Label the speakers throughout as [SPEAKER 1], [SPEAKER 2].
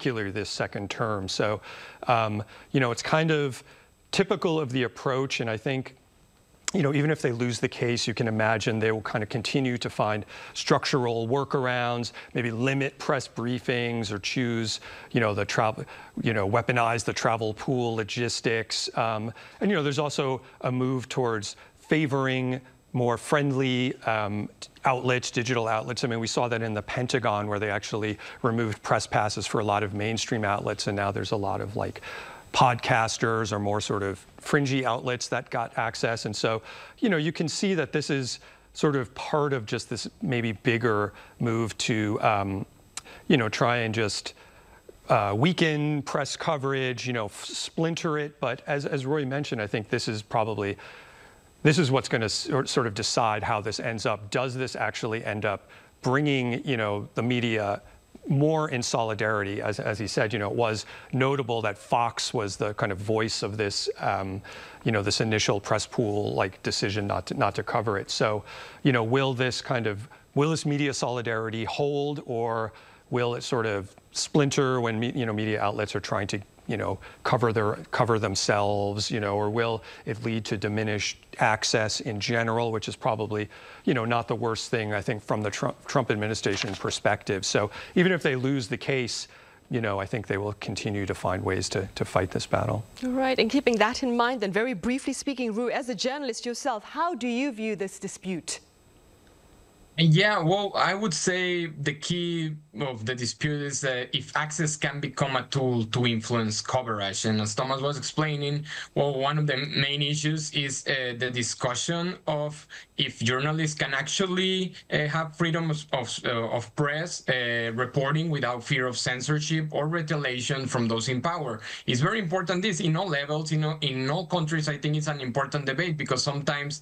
[SPEAKER 1] particularly this second term. So, it's kind of typical of the approach, and I think, even if they lose the case, you can imagine they will kind of continue to find structural workarounds, maybe limit press briefings or choose, the travel, weaponize the travel pool logistics. And, there's also a move towards favoring more friendly outlets, digital outlets. I mean, we saw that in the Pentagon where they actually removed press passes for a lot of mainstream outlets, and now there's a lot of podcasters or more sort of fringy outlets that got access. And so, you can see that this is sort of part of just this maybe bigger move to, try and just weaken press coverage, splinter it. But as Roy mentioned, I think this is what's going to sort of decide how this ends up. Does this actually end up bringing, the media more in solidarity? As he said, it was notable that Fox was the kind of voice of this, this initial press pool decision not to cover it. So, will this media solidarity hold, or will it sort of splinter when media outlets are trying to cover themselves, or will it lead to diminished access in general, which is probably, not the worst thing, I think, from the Trump administration perspective. So even if they lose the case, I think they will continue to find ways to fight this battle.
[SPEAKER 2] All right, and keeping that in mind, then, very briefly speaking, Ru, as a journalist yourself, how do you view this dispute?
[SPEAKER 3] Yeah, well, I would say the key of the dispute is that if access can become a tool to influence coverage. And as Thomas was explaining, well, one of the main issues is the discussion of if journalists can actually have freedom of press, reporting without fear of censorship or retaliation from those in power. It's very important, this in all levels, in all countries. I think it's an important debate because sometimes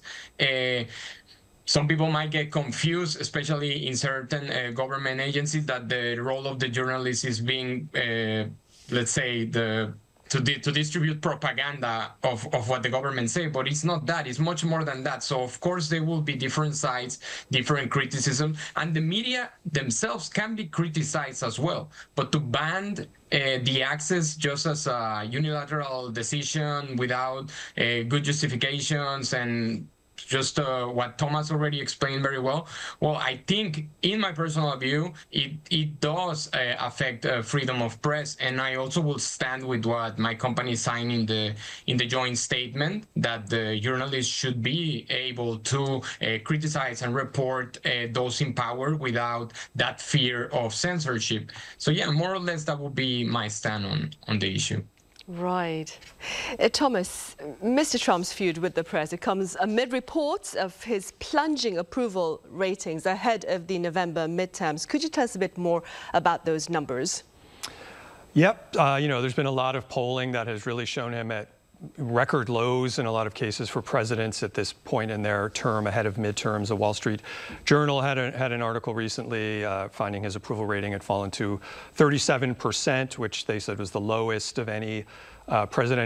[SPEAKER 3] some people might get confused, especially in certain government agencies, that the role of the journalist is being, let's say, to distribute propaganda of what the government say, but it's not that. It's much more than that. So of course there will be different sides, different criticism, and the media themselves can be criticized as well. But to ban the access just as a unilateral decision without good justifications and just what Thomas already explained very well. Well, I think, in my personal view, it does affect freedom of press, and I also will stand with what my company signed in the joint statement, that the journalists should be able to criticize and report those in power without that fear of censorship. So yeah, more or less that would be my stand on the issue.
[SPEAKER 2] Right. Thomas, Mr. Trump's feud with the press, it comes amid reports of his plunging approval ratings ahead of the November midterms. Could you tell us a bit more about those numbers?
[SPEAKER 1] Yep. There's been a lot of polling that has really shown him at record lows in a lot of cases for presidents at this point in their term ahead of midterms. The Wall Street Journal had an article recently finding his approval rating had fallen to 37%, which they said was the lowest of any president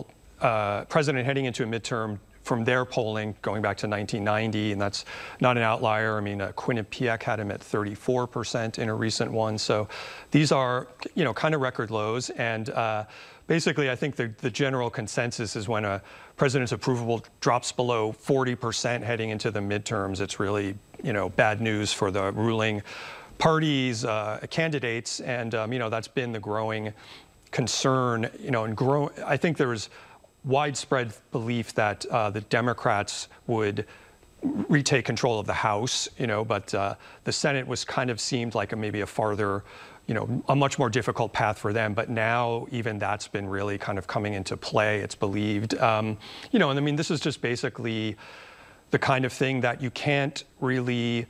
[SPEAKER 1] heading into a midterm from their polling going back to 1990, and that's not an outlier. I mean, Quinnipiac had him at 34% in a recent one. So these are, kind of record lows. And basically, I think the general consensus is when a president's approval drops below 40% heading into the midterms, it's really, bad news for the ruling parties, candidates. And, that's been the growing concern, and I think there's widespread belief that the Democrats would retake control of the House, but the Senate was kind of seemed like maybe a farther, a much more difficult path for them. But now even that's been really kind of coming into play, it's believed. And I mean, this is just basically the kind of thing that you can't really,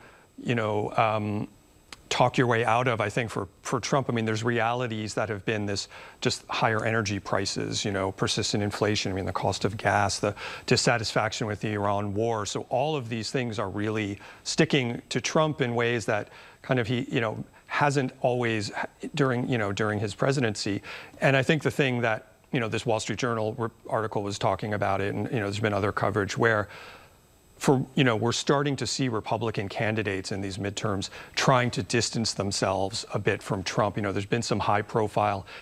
[SPEAKER 1] talk your way out of, I think, for Trump. I mean, there's realities that have been this just higher energy prices, persistent inflation, I mean, the cost of gas, the dissatisfaction with the Iran war. So all of these things are really sticking to Trump in ways that kind of he, hasn't always during his presidency. And I think the thing that, this Wall Street Journal article was talking about it, and, there's been other coverage where we're starting to see Republican candidates in these midterms trying to distance themselves a bit from Trump. There's been some high-profile